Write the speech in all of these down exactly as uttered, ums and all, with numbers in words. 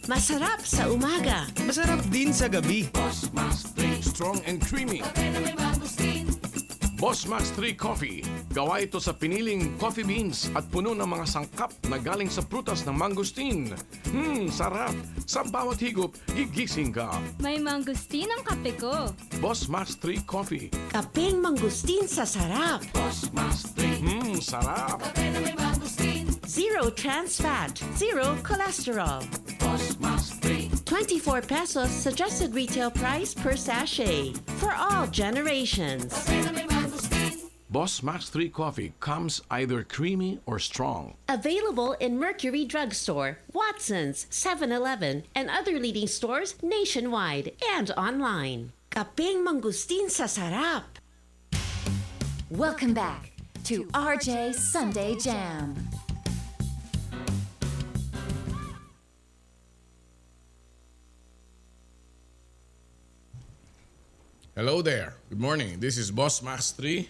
Masarap sa umaga. Masarap din sa gabi. Boss Max three, strong and creamy. Boss Max three Coffee. Gawa ito sa piniling coffee beans at puno ng mga sangkap na galing sa prutas ng mangustin. Hmm, sarap. Sa bawat higop, gigising ka. May mangustin ang kape ko. Boss Max three Coffee. Kapeng mangustin sa sarap. Boss Max three. Hmm, sarap. Zero trans fat. Zero cholesterol. Boss Max three. twenty-four pesos suggested retail price per sachet. For all generations. Boss Max three Coffee comes either creamy or strong. Available in Mercury Drugstore, Watson's, seven eleven, and other leading stores nationwide and online. Kapeng mangustin sa sarap. Welcome back to R J Sunday Jam. Hello there. Good morning. This is Boss Max three.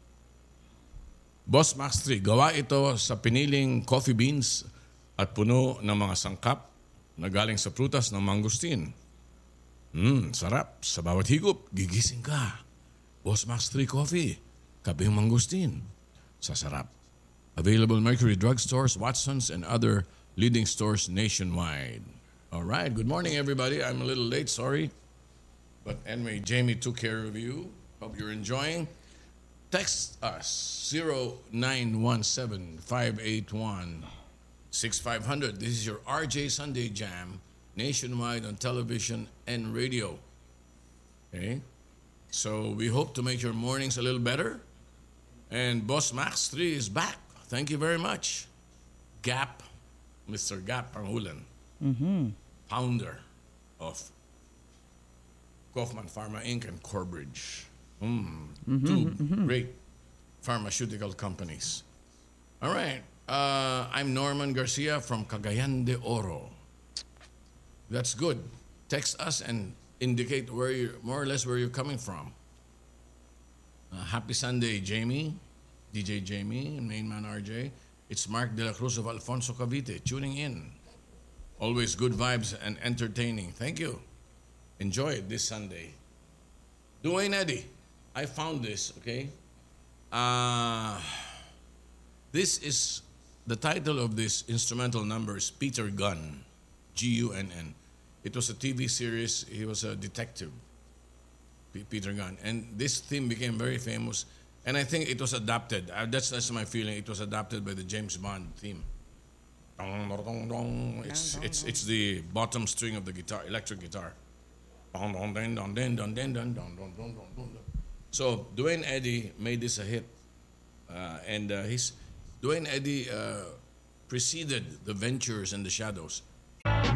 Boss Max three, gawa ito sa piniling coffee beans at puno ng mga sangkap na galing sa prutas ng mangustin. Mmm, sarap. Sa bawat higop, gigising ka. Boss Max three Coffee, kabing mangustin. Sa sarap. Available Mercury Drugstores, Watson's, and other leading stores nationwide. All right, good morning everybody. I'm a little late, sorry. But anyway, Jamie took care of you. Hope you're enjoying. Text us zero nine one seven, five eight one, six five zero zero. This is your R J Sunday Jam, nationwide on television and radio. Okay? So we hope to make your mornings a little better. And Boss Max three is back. Thank you very much. Gap, Mister Gap Pangulan, Mm-hmm. founder of Kaufman Pharma Incorporated and Corbridge. Mm, Mm-hmm, two mm-hmm. great pharmaceutical companies. All right. Uh, I'm Norman Garcia from Cagayan de Oro. That's good. Text us and indicate where you more or less where you're coming from. Uh, happy Sunday, Jamie, D J Jamie, and Main Man R J. It's Mark De La Cruz of Alfonso Cavite tuning in. Always good vibes and entertaining. Thank you. Enjoy it this Sunday. Dwayne Eddy, I found this, okay? Uh, this is, the title of this instrumental number is Peter Gunn, G U N N. It was a T V series. He was a detective, P- Peter Gunn. And this theme became very famous. And I think it was adapted. Uh, that's, that's my feeling. It was adapted by the James Bond theme. Dong, dong, dong, dong. It's, it's, it's the bottom string of the guitar, electric guitar. Dong, dong, dong, dong, dong, dong, dong, dong, dong, dong, dong, dong, dong. So Dwayne Eddy made this a hit, uh, and uh, his Dwayne Eddy uh, preceded the Ventures and the Shadows.